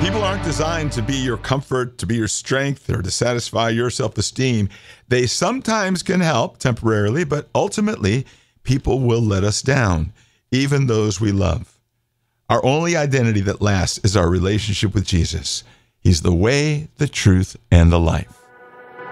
People aren't designed to be your comfort, to be your strength, or to satisfy your self-esteem. They sometimes can help temporarily, but ultimately, people will let us down, even those we love. Our only identity that lasts is our relationship with Jesus. He's the way, the truth, and the life.